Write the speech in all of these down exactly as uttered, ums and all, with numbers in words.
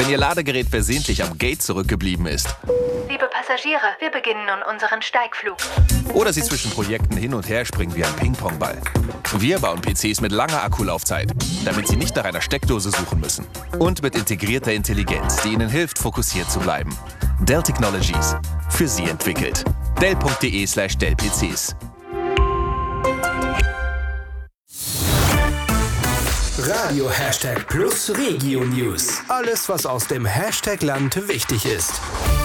wenn Ihr Ladegerät versehentlich am Gate zurückgeblieben ist. Liebe Passagiere, wir beginnen nun unseren Steigflug. Oder Sie zwischen Projekten hin und her springen wie ein Ping-Pong-Ball. Wir bauen P Cs mit langer Akkulaufzeit, damit Sie nicht nach einer Steckdose suchen müssen. Und mit integrierter Intelligenz, die Ihnen hilft, fokussiert zu bleiben. Dell Technologies. Für Sie entwickelt. Dell punkt de slash Dell P Cs. Radio Hashtag Plus Regio News. Alles, was aus dem Hashtag-Land wichtig ist.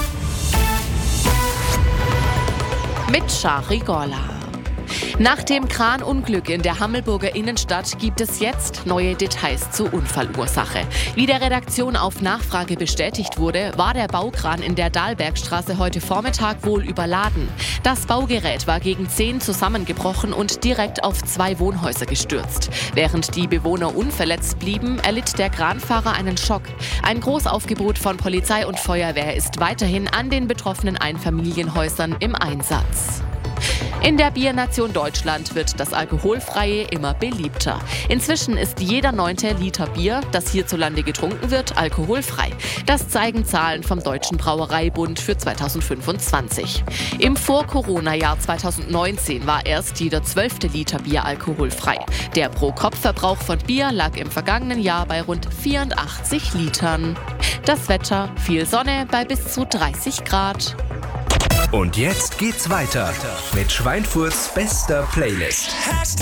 Mit Shari Gorla. Nach dem Kranunglück in der Hammelburger Innenstadt gibt es jetzt neue Details zur Unfallursache. Wie der Redaktion auf Nachfrage bestätigt wurde, war der Baukran in der Dahlbergstraße heute Vormittag wohl überladen. Das Baugerät war gegen zehn zusammengebrochen und direkt auf zwei Wohnhäuser gestürzt. Während die Bewohner unverletzt blieben, erlitt der Kranfahrer einen Schock. Ein Großaufgebot von Polizei und Feuerwehr ist weiterhin an den betroffenen Einfamilienhäusern im Einsatz. In der Biernation Deutschland wird das Alkoholfreie immer beliebter. Inzwischen ist jeder neunte Liter Bier, das hierzulande getrunken wird, alkoholfrei. Das zeigen Zahlen vom Deutschen Brauereibund für zweitausendfünfundzwanzig. Im Vor-Corona-Jahr zweitausendneunzehn war erst jeder zwölfte Liter Bier alkoholfrei. Der Pro-Kopf-Verbrauch von Bier lag im vergangenen Jahr bei rund vierundachtzig Litern. Das Wetter: viel Sonne bei bis zu dreißig Grad. Und jetzt geht's weiter mit Schweinfurts bester Playlist.